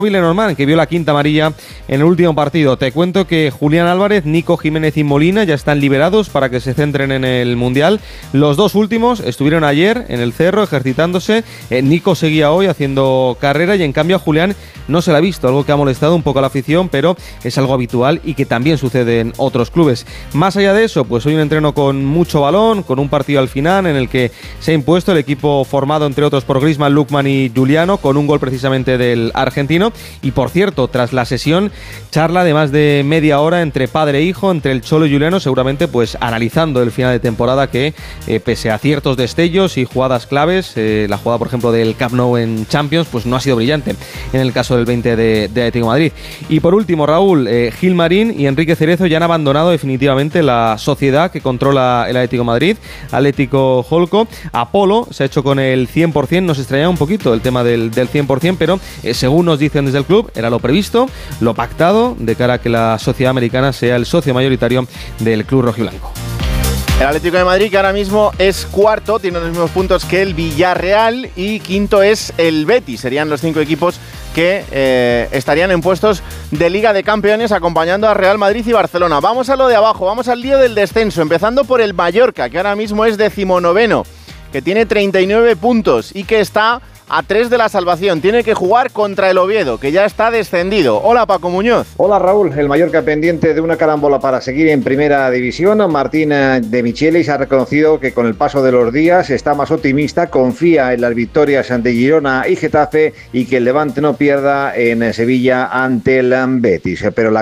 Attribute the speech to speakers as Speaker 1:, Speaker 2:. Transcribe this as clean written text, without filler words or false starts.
Speaker 1: Lenormand, que vio la quinta amarilla en el último partido. Te cuento que Julián Álvarez, Nico Jiménez y Molina ya están liberados para que se centren en el Mundial. Los dos últimos estuvieron ayer en el Cerro ejercitándose. Nico seguía hoy haciendo carrera y en cambio a Julián no se le ha visto, algo que ha molestado un poco a la afición, pero es algo habitual y que también sucede en otros clubes. Más allá de eso, pues hoy un entreno con mucho balón, con un partido al final en el que se ha impuesto el equipo formado entre otros por Griezmann, Lookman y Giuliano, con un gol precisamente del argentino. Y por cierto, tras la sesión, charla de más de media hora entre padre e hijo, entre el Cholo y Giuliano, seguramente pues analizando el final de temporada que pese a ciertos destellos y jugadas claves, la jugada por ejemplo del Camp Nou en Champions, pues no ha sido brillante en el caso del 20 de Atlético de Madrid. Y por último, Raúl, Gil Marín y Enrique Cerezo ya han abandonado definitivamente la sociedad que controla el Atlético de Madrid, Atlético Holco. Apolo se ha hecho con el 100%, nos extrañaba un poquito el tema del 100%, pero según nos dicen desde el club, era lo previsto, lo pactado, de cara a que la sociedad americana sea el socio mayoritario del club rojiblanco.
Speaker 2: El Atlético de Madrid, que ahora mismo es cuarto, tiene los mismos puntos que el Villarreal, y quinto es el Betis. Serían los 5 equipos que estarían en puestos de Liga de Campeones acompañando a Real Madrid y Barcelona. Vamos a lo de abajo, vamos al lío del descenso, empezando por el Mallorca, que ahora mismo es 19º, que tiene 39 puntos y que está a 3 de la salvación. Tiene que jugar contra el Oviedo, que ya está descendido. Hola, Paco Muñoz.
Speaker 3: Hola, Raúl. El Mallorca pendiente de una carambola para seguir en primera división. Martín de Michelis ha reconocido que con el paso de los días está más optimista, confía en las victorias ante Girona y Getafe y que el Levante no pierda en Sevilla ante el Betis. Pero la